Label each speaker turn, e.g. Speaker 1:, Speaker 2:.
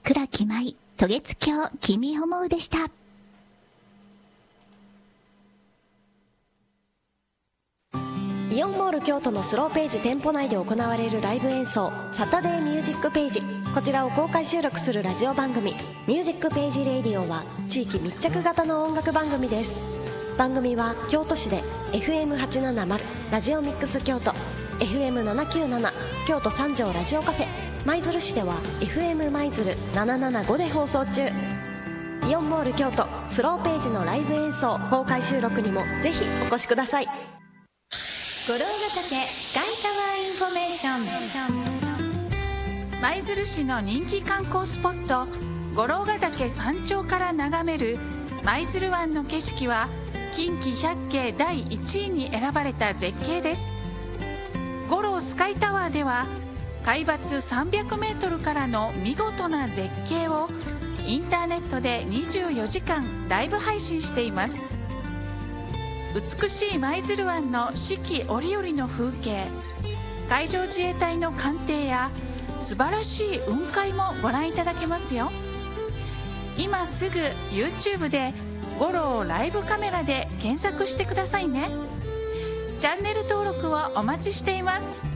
Speaker 1: 倉木舞、渡月橋、君思うでした。
Speaker 2: イオンモール京都のスローページ店舗内で行われるライブ演奏、サタデーミュージックページ。こちらを公開収録するラジオ番組ミュージックページレディオは地域密着型の音楽番組です。番組は京都市で FM870 ラジオミックス京都、 FM797 京都三条ラジオカフェ、舞鶴市では FM 舞鶴775で放送中。イオンモール京都スローページのライブ演奏公開収録にもぜひお越しください。
Speaker 3: 五郎ヶ岳スカイタワーインフォメーション。舞鶴市の人気観光スポット、五郎ヶ岳山頂から眺める舞鶴湾の景色は近畿百景第1位に選ばれた絶景です。五郎スカイタワーでは海抜300メートルからの見事な絶景をインターネットで24時間ライブ配信しています。美しい舞鶴湾の四季折々の風景、海上自衛隊の艦艇や素晴らしい雲海もご覧いただけますよ。今すぐ YouTube で五郎ライブカメラで検索してくださいね。チャンネル登録をお待ちしています。